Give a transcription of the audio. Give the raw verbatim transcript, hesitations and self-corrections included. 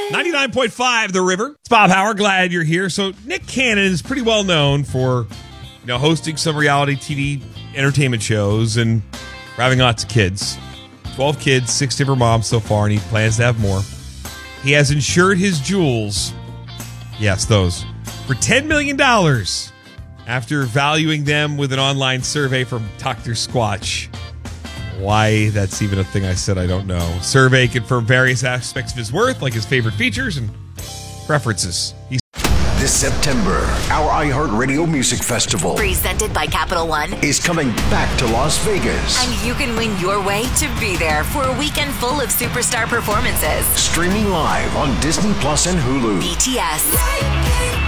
ninety-nine point five The River. It's Bob Howard. Glad you're here. So Nick Cannon is pretty well known for, you know, hosting some reality T V entertainment shows and having lots of kids. twelve kids, six different moms so far, and he plans to have more. He has insured his jewels, yes, those, for ten million dollars after valuing them with an online survey from Doctor Squatch. Why that's even a thing I said, I don't know. Survey confirmed various aspects of his worth, like his favorite features and preferences. He's This September, our iHeartRadio Music Festival, presented by Capital One, is coming back to Las Vegas. And you can win your way to be there for a weekend full of superstar performances. Streaming live on Disney Plus and Hulu. B T S,